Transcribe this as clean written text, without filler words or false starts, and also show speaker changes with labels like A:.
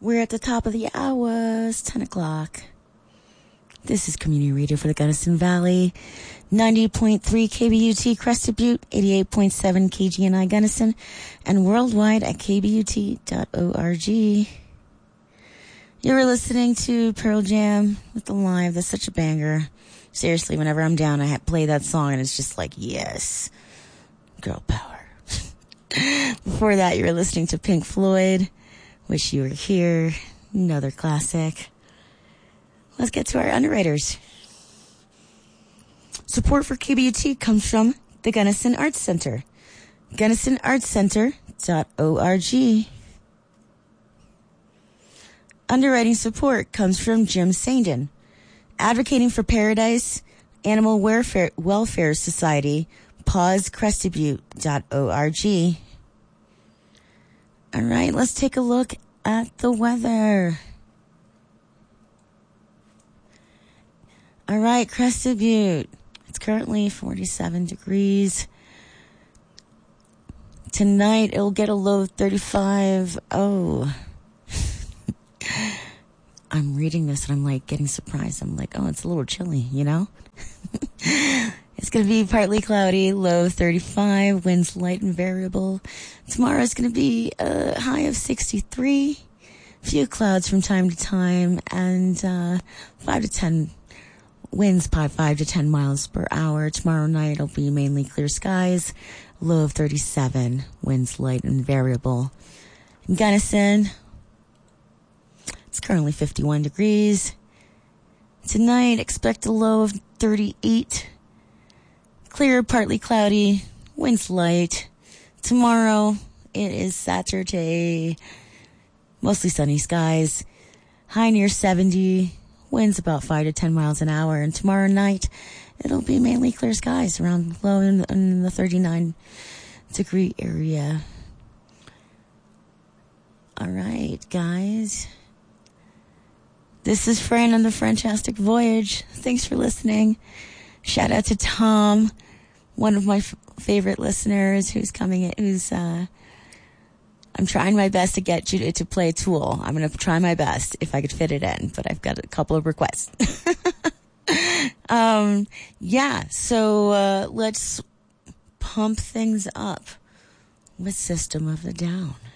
A: We're at the top of the hour. It's 10 o'clock. This is Community Radio for the Gunnison Valley. 90.3 KBUT Crested Butte, 88.7 KGNI Gunnison, and worldwide at kbut.org. You were listening to Pearl Jam with The Live. That's such a banger. Seriously, whenever I'm down, I play that song, and it's just like, yes, girl power. Before that, you were listening to Pink Floyd, Wish You Were Here, another classic. Let's get to our underwriters. Support for KBUT comes from the Gunnison Arts Center, GunnisonArtsCenter.org. Underwriting support comes from Jim Sandin, advocating for Paradise Animal Welfare Society, PauseCrestedButte.org. All right, let's take a look at the weather. All right, Crested Butte. It's currently 47 degrees. Tonight, it'll get a low of 35. Oh. I'm reading this and I'm like getting surprised. I'm like, oh, it's a little chilly, you know? It's going to be partly cloudy, low 35, winds light and variable. Tomorrow it's going to be a high of 63. Few clouds from time to time, and 5 to 10 winds by 5 to 10 miles per hour. Tomorrow night it'll be mainly clear skies, low of 37, winds light and variable. In Gunnison, it's currently 51 degrees. Tonight, expect a low of 38. Clear, partly cloudy, winds light. Tomorrow, it is Saturday. Mostly sunny skies. High near 70. Winds about 5 to 10 miles an hour. And tomorrow night, it'll be mainly clear skies around low in the 39 degree area. All right, guys. This is Fran on the Fantastic Voyage. Thanks for listening. Shout out to Tom, one of my favorite listeners who's coming in, I'm trying my best to get you to play Tool. I'm going to try my best if I could fit it in, but I've got a couple of requests. So let's pump things up with System of a Down.